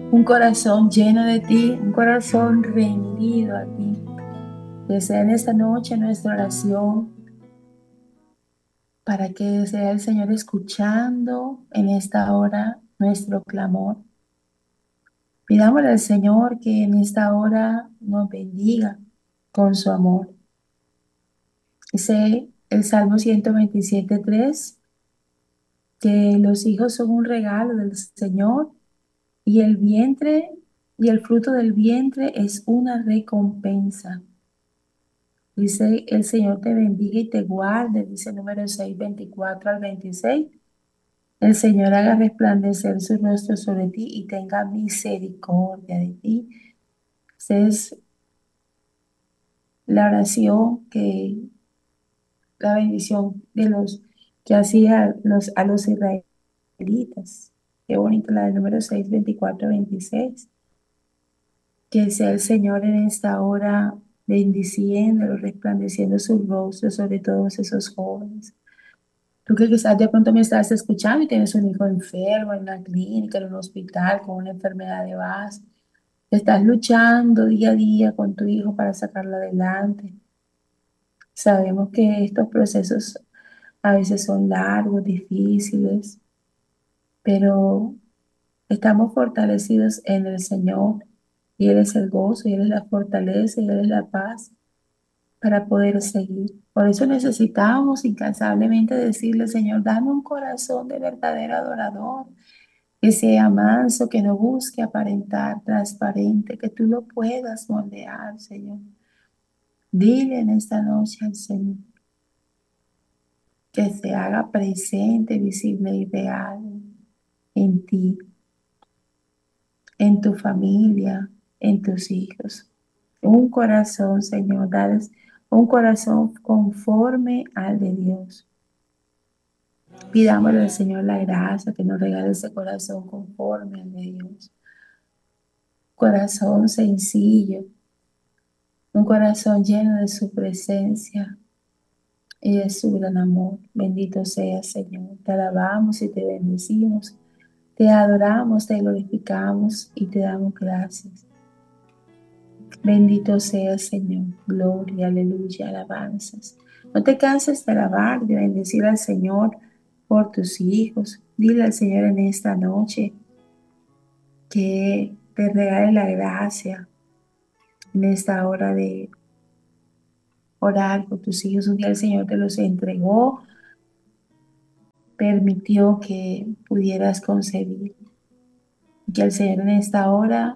un corazón lleno de ti, un corazón rendido a ti. Que sea en esta noche nuestra oración para que sea el Señor escuchando en esta hora nuestro clamor. Pidámosle al Señor que en esta hora nos bendiga con su amor. Dice el Salmo 127:3 que los hijos son un regalo del Señor y el vientre y el fruto del vientre es una recompensa. Dice el Señor te bendiga y te guarde, dice Números 6:24 al 26. El Señor haga resplandecer su rostro sobre ti y tenga misericordia de ti. Esa es la oración la bendición de los que hacía a los israelitas. Qué bonita la de Números 6:24 al 26. Que sea el Señor en esta hora bendiciendo, resplandeciendo su rostro sobre todos esos jóvenes. Tú que quizás de pronto me estás escuchando y tienes un hijo enfermo en una clínica, en un hospital, con una enfermedad de base. Estás luchando día a día con tu hijo para sacarlo adelante. Sabemos que estos procesos a veces son largos, difíciles, pero estamos fortalecidos en el Señor y Él es el gozo, y Él es la fortaleza, y Él es la paz para poder seguir. Por eso necesitamos incansablemente decirle, Señor, dame un corazón de verdadero adorador, que sea manso, que no busque aparentar, transparente, que tú lo puedas moldear, Señor. Dile en esta noche al Señor que se haga presente, visible y real en ti, en tu familia, en tus hijos. Un corazón, Señor, dales un corazón conforme al de Dios. Pidámosle al Señor la gracia que nos regale ese corazón conforme al de Dios. Corazón sencillo, un corazón lleno de su presencia y de su gran amor. Bendito sea, Señor. Te alabamos y te bendecimos. Te adoramos, te glorificamos y te damos gracias. Bendito sea, Señor. Gloria, aleluya, alabanzas. No te canses de alabar, de bendecir al Señor por tus hijos. Dile al Señor en esta noche que te regale la gracia en esta hora de orar por tus hijos. Un día el Señor te los entregó, permitió que pudieras concebir. Que el Señor en esta hora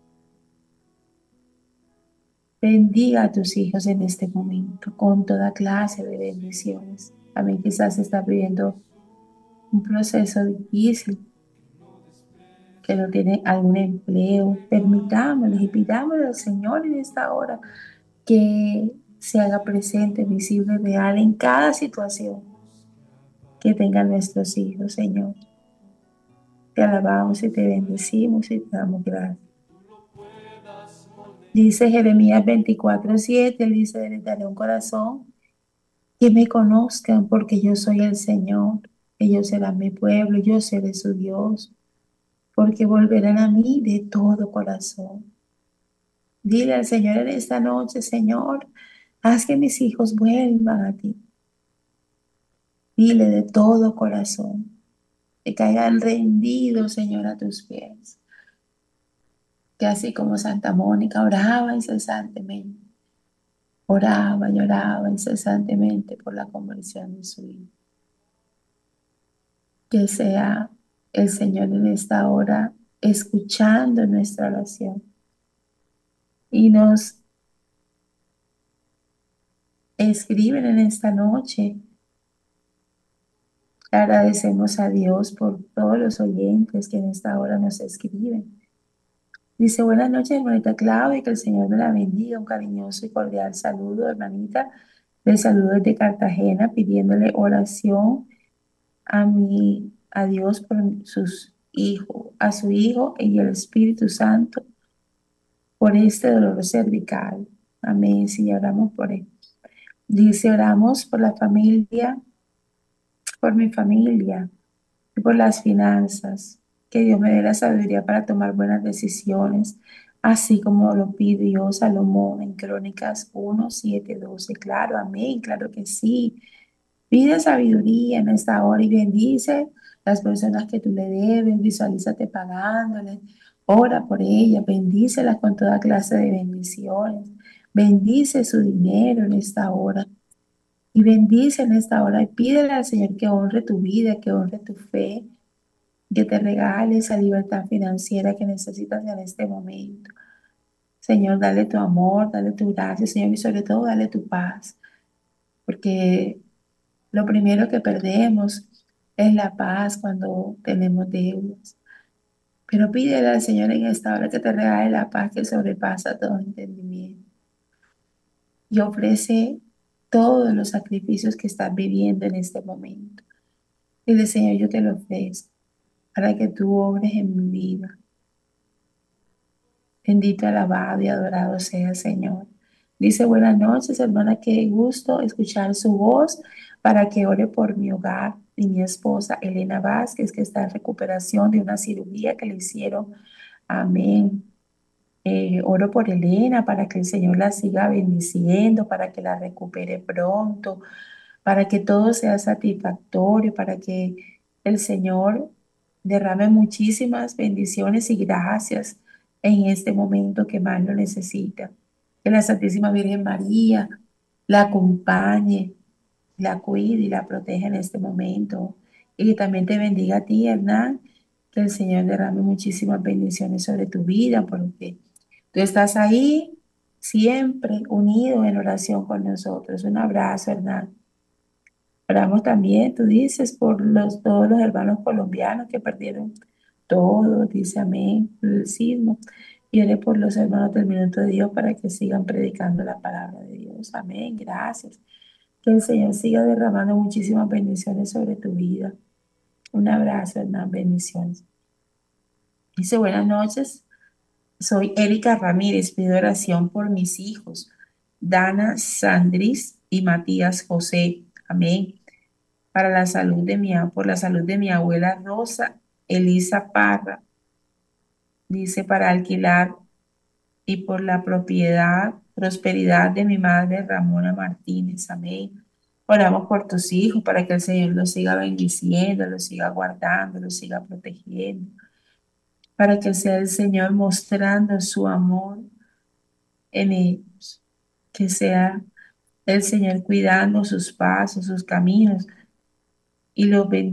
bendiga a tus hijos en este momento con toda clase de bendiciones. También quizás estás viviendo un proceso difícil, que no tiene algún empleo. Permitámosles y pidámosle al Señor en esta hora que se haga presente, visible, real en cada situación que tengan nuestros hijos, Señor. Te alabamos y te bendecimos y te damos gracias. Dice Jeremías 24:7, él dice, les daré un corazón que me conozcan porque yo soy el Señor. Ellos serán mi pueblo, yo seré su Dios, porque volverán a mí de todo corazón. Dile al Señor en esta noche, Señor, haz que mis hijos vuelvan a ti. Dile de todo corazón, que caigan rendidos, Señor, a tus pies. Que así como Santa Mónica oraba incesantemente, oraba y oraba incesantemente por la conversión de su hijo. Que sea el Señor en esta hora escuchando nuestra oración y nos escriben en esta noche. Agradecemos a Dios por todos los oyentes que en esta hora nos escriben. Dice, buenas noches, hermanita Claudia, que el Señor me la bendiga. Un cariñoso y cordial saludo, hermanita. Le saludo desde Cartagena, pidiéndole oración a Dios por sus hijos, a su Hijo y el Espíritu Santo por este dolor cervical. Amén. Sí, oramos por él. Dice, oramos por la familia, por mi familia y por las finanzas. que Dios me dé la sabiduría para tomar buenas decisiones, así como lo pidió Salomón en Crónicas 1, 7, 12. Claro, amén, claro que sí. Pide sabiduría en esta hora y bendice las personas que tú le debes, visualízate pagándoles, ora por ellas, bendícelas con toda clase de bendiciones. Bendice su dinero en esta hora y bendice en esta hora y pídele al Señor que honre tu vida, que honre tu fe, que te regale esa libertad financiera que necesitas en este momento. Señor, dale tu amor, dale tu gracia, Señor, y sobre todo dale tu paz, porque lo primero que perdemos es la paz cuando tenemos deudas. Pero pídele al Señor en esta hora que te regale la paz que sobrepasa todo entendimiento y ofrece todos los sacrificios que estás viviendo en este momento. Dile, Señor, yo te lo ofrezco para que tú obres en mi vida. Bendito, alabado y adorado sea el Señor. Dice, buenas noches, hermana, qué gusto escuchar su voz para que ore por mi hogar y mi esposa Elena Vázquez, que está en recuperación de una cirugía que le hicieron. Amén. Oro por Elena para que el Señor la siga bendiciendo, para que la recupere pronto, para que todo sea satisfactorio, para que el Señor derrame muchísimas bendiciones y gracias en este momento que más lo necesita. Que la Santísima Virgen María la acompañe, la cuide y la proteja en este momento. Y que también te bendiga a ti, Hernán, que el Señor derrame muchísimas bendiciones sobre tu vida, porque tú estás ahí siempre unido en oración con nosotros. Un abrazo, Hernán. Oramos también, tú dices, por todos los hermanos colombianos que perdieron todo, dice amén, por el sismo. Y oré por los hermanos del Minuto de Dios para que sigan predicando la palabra de Dios. Amén, gracias. Que el Señor siga derramando muchísimas bendiciones sobre tu vida. Un abrazo, hermano, bendiciones. Dice, buenas noches, soy Erika Ramírez, pido oración por mis hijos, Dana, Sandris y Matías José. Amén. Para la salud por la salud de mi abuela Rosa Elisa Parra, dice, para alquilar y por la prosperidad de mi madre Ramona Martínez. Amén. Oramos por tus hijos para que el Señor los siga bendiciendo, los siga guardando, los siga protegiendo, para que sea el Señor mostrando su amor en ellos, que sea el Señor cuidando sus pasos, sus caminos y los bendiga